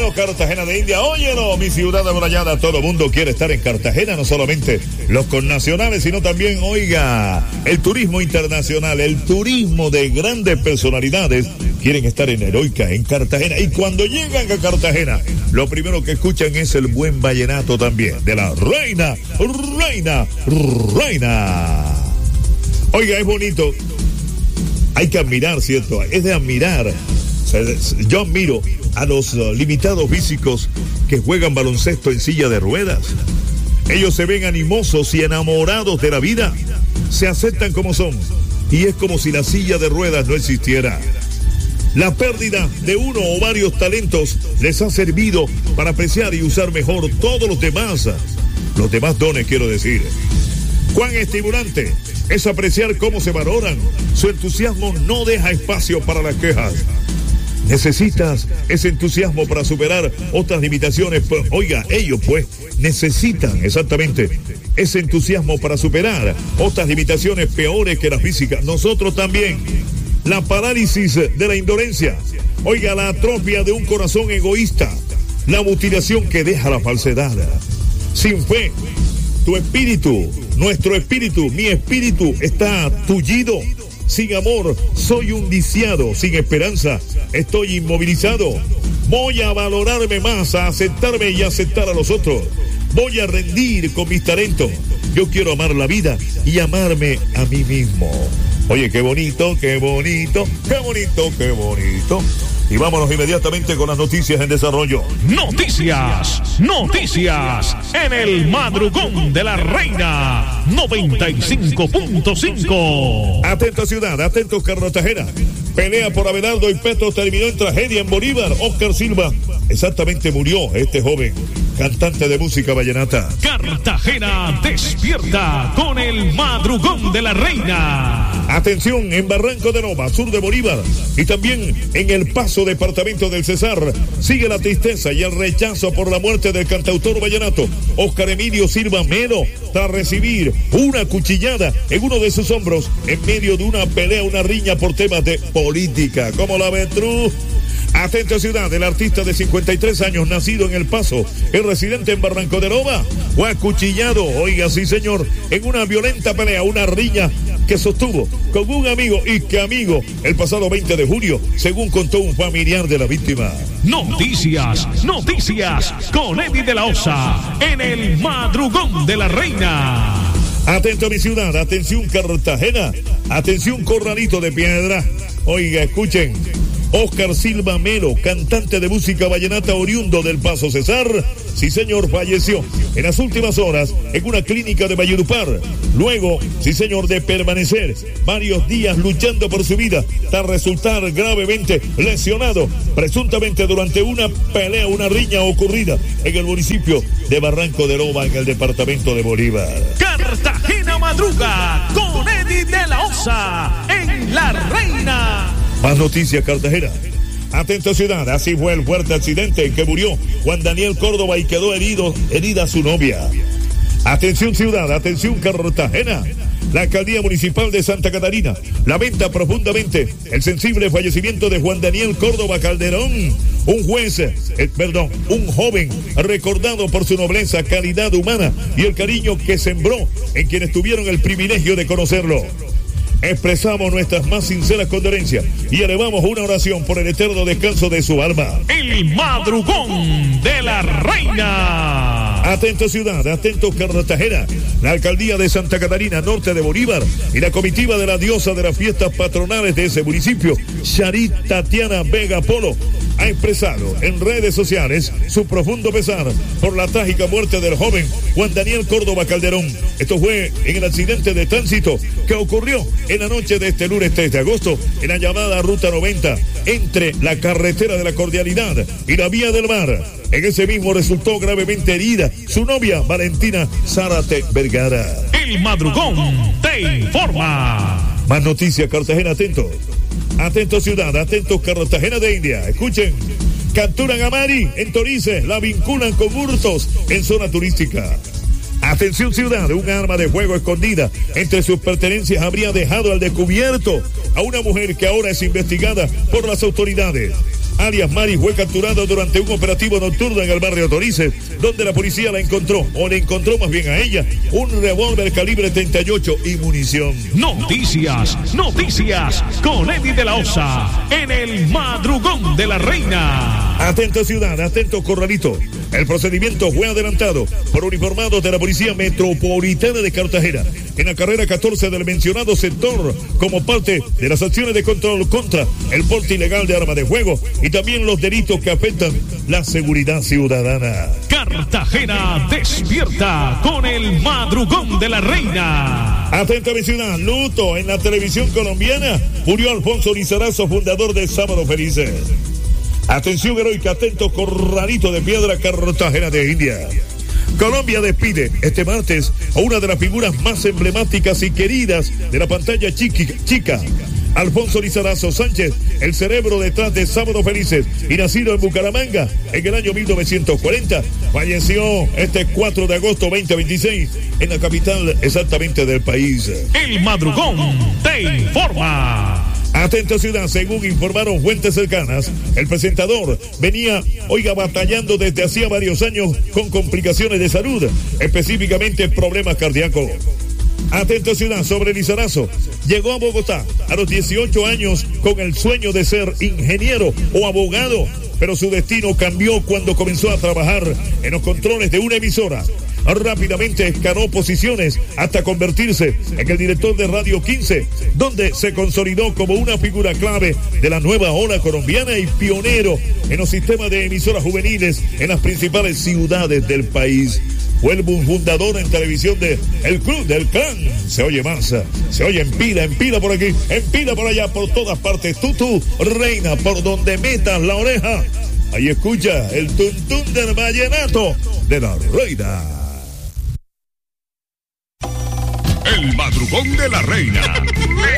Óyelo, Cartagena de India, óyelo, mi ciudad amurallada. Todo mundo quiere estar en Cartagena, no solamente los connacionales, sino también, oiga, el turismo internacional, el turismo de grandes personalidades quieren estar en Heroica, en Cartagena. Y cuando llegan a Cartagena, lo primero que escuchan es el buen vallenato también, de la reina. Oiga, es bonito. Hay que admirar, ¿cierto? Es de admirar. Yo admiro a los limitados físicos que juegan baloncesto en silla de ruedas. Ellos se ven animosos y enamorados de la vida. Se aceptan como son. Y es como si la silla de ruedas no existiera. La pérdida de uno o varios talentos les ha servido para apreciar y usar mejor todos los demás dones, quiero decir. Cuán estimulante es apreciar cómo se valoran. Su entusiasmo no deja espacio para las quejas. Necesitas ese entusiasmo para superar otras limitaciones. Pues, oiga, ellos pues necesitan exactamente ese entusiasmo para superar otras limitaciones peores que la física. Nosotros también. La parálisis de la indolencia. Oiga, la atrofia de un corazón egoísta. La mutilación que deja la falsedad. Sin fe, tu espíritu, nuestro espíritu, mi espíritu está tullido. Sin amor, soy un lisiado. Sin esperanza, estoy inmovilizado. Voy a valorarme más, a aceptarme y aceptar a los otros. Voy a rendir con mis talentos. Yo quiero amar la vida y amarme a mí mismo. Oye, qué bonito, qué bonito, qué bonito, qué bonito. Y vámonos inmediatamente con las noticias en desarrollo. Noticias en el madrugón de la reina 95.5. Atento ciudad, atentos Cartagena. Pelea por Abelardo y Petro terminó en tragedia en Bolívar. Oscar Silva, exactamente murió este joven cantante de música vallenata. Cartagena despierta con el madrugón de la reina. Atención en Barranco de Nova, sur de Bolívar, y también en El Paso, departamento del Cesar. Sigue la tristeza y el rechazo por la muerte del cantautor vallenato Oscar Emilio Silva Melo, tras recibir una cuchillada en uno de sus hombros en medio de una pelea, una riña por temas de política. ¿Cómo la ves, True? Atento ciudad, el artista de 53 años, nacido en El Paso, el residente en Barranco de Nova, fue acuchillado, oiga, sí señor, en una violenta pelea, una riña que sostuvo con un amigo y que amigo el pasado 20 de julio, según contó un familiar de la víctima. Noticias con Eddie de la Osa en el madrugón de la reina. Atento mi ciudad, atención Cartagena, atención Corralito de Piedra. Oiga, escuchen. Oscar Silva Melo, cantante de música vallenata oriundo del Paso Cesar, sí señor, falleció en las últimas horas en una clínica de Valledupar. Luego, sí señor, de permanecer varios días luchando por su vida, tras resultar gravemente lesionado, presuntamente durante una pelea, una riña ocurrida en el municipio de Barranco de Nova, en el departamento de Bolívar. Cartagena madruga con Eddie de la Osa en La Reina. Más noticias, Cartagena. Atento ciudad, así fue el fuerte accidente en que murió Juan Daniel Córdoba y quedó herida su novia. Atención ciudad, atención Cartagena. La alcaldía municipal de Santa Catarina lamenta profundamente el sensible fallecimiento de Juan Daniel Córdoba Calderón, un joven recordado por su nobleza, calidad humana y el cariño que sembró en quienes tuvieron el privilegio de conocerlo. Expresamos nuestras más sinceras condolencias y elevamos una oración por el eterno descanso de su alma. El madrugón de la reina. Atento ciudad, atento Cartagena. La alcaldía de Santa Catarina, norte de Bolívar, y la comitiva de la diosa de las fiestas patronales de ese municipio, Charit Tatiana Vega Polo, ha expresado en redes sociales su profundo pesar por la trágica muerte del joven Juan Daniel Córdoba Calderón. Esto fue en el accidente de tránsito que ocurrió en la noche de este lunes 3 de agosto en la llamada Ruta 90 entre la carretera de la Cordialidad y la Vía del Mar. En ese mismo resultó gravemente herida su novia Valentina Zárate Vergara. El madrugón te informa. Más noticias, Cartagena, atento. Atento ciudad, atentos Cartagena de India. Escuchen, capturan a Mari en Torices, la vinculan con hurtos en zona turística. Atención ciudad, un arma de fuego escondida entre sus pertenencias habría dejado al descubierto a una mujer que ahora es investigada por las autoridades. alias Mari, fue capturado durante un operativo nocturno en el barrio Torices, donde la policía la encontró, o le encontró más bien a ella, un revólver calibre 38 y munición. Noticias con Eddie de la Osa en el Madrugón de la Reina. Atento ciudad, atento corralito. El procedimiento fue adelantado por uniformados de la Policía Metropolitana de Cartagena en la carrera 14 del mencionado sector, como parte de las acciones de control contra el porte ilegal de armas de fuego y también los delitos que afectan la seguridad ciudadana. Cartagena despierta con el Madrugón de la Reina. Atenta mi ciudad, luto en la televisión colombiana. Murió Alfonso Lizarazo, fundador de Sábado Felices. Atención heroica, atento corralito de piedra, Cartagena de India. Colombia despide este martes a una de las figuras más emblemáticas y queridas de la pantalla chica. Alfonso Lizarazo Sánchez, el cerebro detrás de Sábado Felices y nacido en Bucaramanga en el año 1940, falleció este 4 de agosto 2026 en la capital exactamente del país. El Madrugón te informa. Atento ciudad, según informaron fuentes cercanas, el presentador venía, batallando desde hacía varios años con complicaciones de salud, específicamente problemas cardíacos. Atento ciudad, sobre Lizarazo, llegó a Bogotá a los 18 años con el sueño de ser ingeniero o abogado, pero su destino cambió cuando comenzó a trabajar en los controles de una emisora. Rápidamente escaló posiciones hasta convertirse en el director de Radio 15, donde se consolidó como una figura clave de la nueva ola colombiana y pionero en los sistemas de emisoras juveniles en las principales ciudades del país. Fue el fundador en televisión de El Club del Clan. Se oye masa, se oye en pila por aquí, en pila por allá, por todas partes. Tú, reina, por donde metas la oreja. Ahí escucha el tuntún del vallenato de la reina. El Madrugón de la Reina.